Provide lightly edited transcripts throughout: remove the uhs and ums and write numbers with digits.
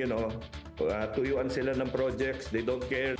tuyuan sila ng projects. They don't care.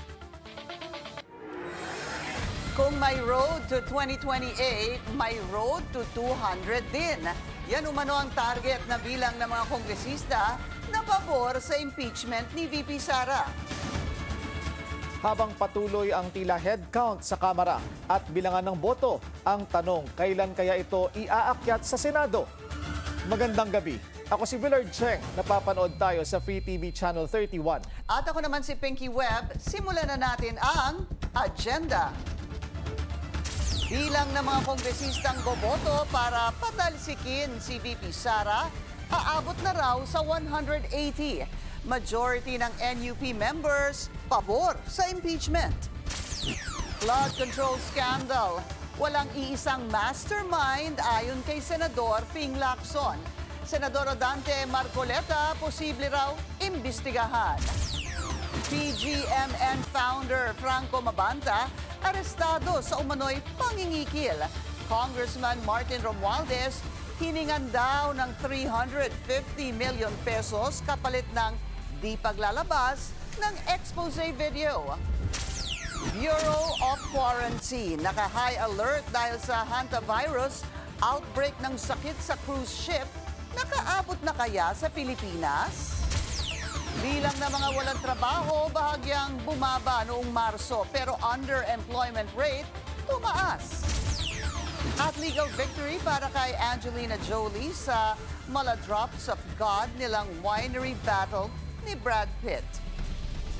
Kung may road to 2028, may road to 200 din. Yan umano ang target na bilang ng mga kongresista na pabor sa impeachment ni VP Sara. Habang patuloy ang tila headcount sa Kamara at bilangan ng boto, ang tanong, kailan kaya ito iaakyat sa Senado? Magandang gabi. Ako si Willard Cheng. Napapanood tayo sa Free TV Channel 31. At ako naman si Pinky Webb. Simulan na natin ang agenda. Bilang ng mga kongresistang boboto para patalsikin si VP Sara, aabot na raw sa 180. Majority ng NUP members pabor sa impeachment. Flood control scandal. Walang iisang mastermind ayon kay Senador Ping Lacson. Senador Rodante Marcoleta posible raw imbestigahan. PGMN founder Franco Mabanta arestado sa umano'y pangingikil. Congressman Martin Romualdez hiningan daw ng 350 million pesos kapalit ng di paglalabas ng expose video. Bureau of Quarantine naka-high alert dahil sa hantavirus, outbreak ng sakit sa cruise ship. Nakaabot na kaya sa Pilipinas? Bilang na mga walang trabaho, bahagyang bumaba noong Marso pero underemployment rate tumaas. At legal victory para kay Angelina Jolie sa Mala Drops of God nilang winery battle ni Brad Pitt.